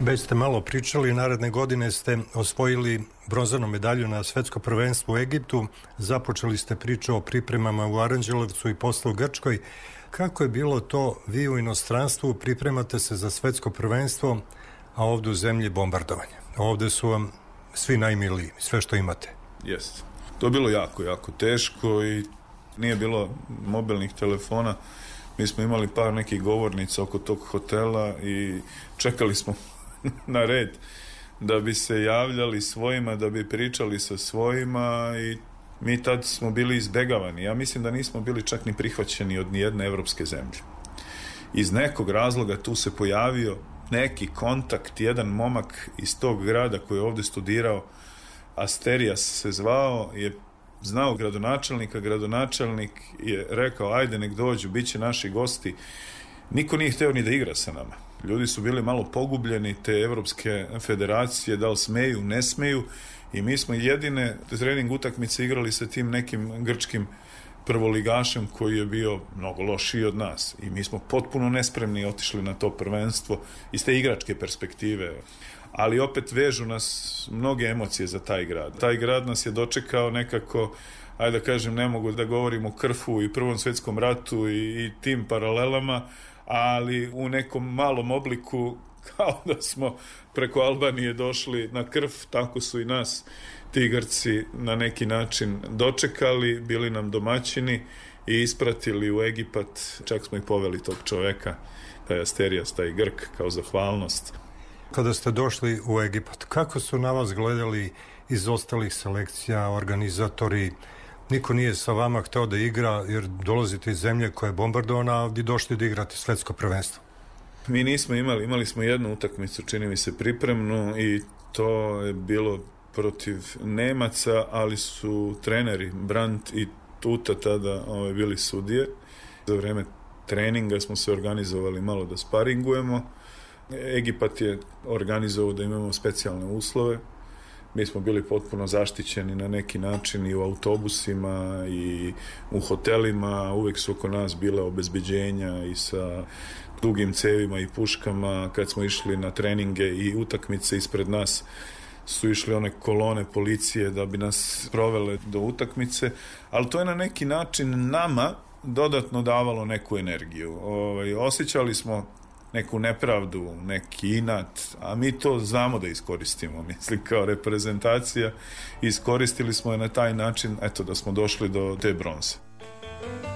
Već ste malo pričali, naredne godine ste osvojili bronzanu medalju na svetsko prvenstvo u Egiptu, započeli ste priču o pripremama u Aranđelovcu i posle u Grčkoj. Kako je bilo to, vi u inostranstvu pripremate se za svetsko prvenstvo, a ovdje u zemlji bombardovanje? Ovdje su vam svi najmiliji, sve što imate. Jeste. To je bilo jako teško i nije bilo mobilnih telefona. Mi smo imali par nekih govornica oko tog hotela i čekali smo na red da bi se javljali svojima, da bi pričali sa svojima i mi tad smo bili izbegavani. Ja mislim da nismo bili čak ni prihvaćeni od nijedne evropske zemlje. Iz nekog razloga tu se pojavio neki kontakt, jedan momak iz tog grada koji je ovdje studirao, Asterijas se zvao, je znao gradonačelnika, gradonačelnik je rekao ajde nek dođu, bit će naši gosti. Niko nije hteo ni da igra sa nama. Ljudi su bili malo pogubljeni, te evropske federacije, da li smeju, ne smeju, i mi smo jedine trening utakmice igrali sa tim nekim grčkim prvoligašem koji je bio mnogo lošiji od nas i mi smo potpuno nespremni otišli na to prvenstvo iz te igračke perspektive. Ali opet vežu nas mnoge emocije za taj grad. Taj grad nas je dočekao nekako, ajde da kažem, ne mogu da govorim o Krfu i Prvom svjetskom ratu i tim paralelama, ali u nekom malom obliku, kao da smo preko Albanije došli na Krf, tako su i nas ti Grci na neki način dočekali, bili nam domaćini i ispratili u Egipat, čak smo i poveli tog čoveka, taj Asterijas, taj Grk, kao zahvalnost. Kada ste došli u Egipat, kako su na vas gledali iz ostalih selekcija, organizatori? Niko nije sa vama hteo da igra jer dolazite iz zemlje koja je bombardovana, a vi došli da igrate svetsko prvenstvo. Mi nismo imali smo jednu utakmicu, čini mi se pripremnu, i to je bilo protiv Nemaca, ali su treneri Brandt i Tuta tada bili sudije. Za vreme treninga smo se organizovali malo da sparingujemo. Egipat je organizovao da imamo specijalne uslove. Mi smo bili potpuno zaštićeni na neki način i u autobusima i u hotelima. Uvek su oko nas bile obezbeđenja i sa dugim cevima i puškama. Kad smo išli na treninge i utakmice, ispred nas su išli one kolone policije da bi nas provele do utakmice. Ali to je na neki način nama dodatno davalo neku energiju. Osjećali smo neku nepravdu, neki inat, a mi to znamo da iskoristimo, mislim, kao reprezentacija. Iskoristili smo je na taj način, eto, da smo došli do te bronze.